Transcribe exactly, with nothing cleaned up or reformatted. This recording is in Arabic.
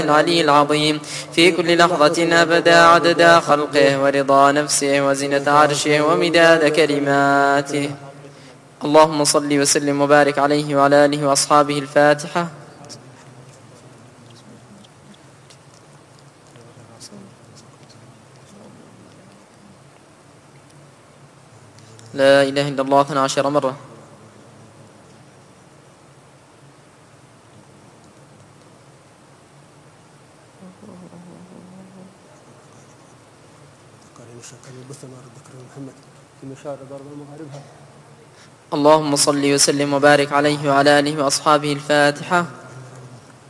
العلي العظيم في كل لحظة أبدا عدد خلقه ورضا نفسه وزنة عرشه ومداد كلماته. اللهم صل وسلم وبارك عليه وعلى آله وأصحابه. الفاتحة. لا إله إلا الله اثنى عشر مرة. اللهم صل وسلم وبارك عليه وعلى آله وأصحابه. الفاتحة.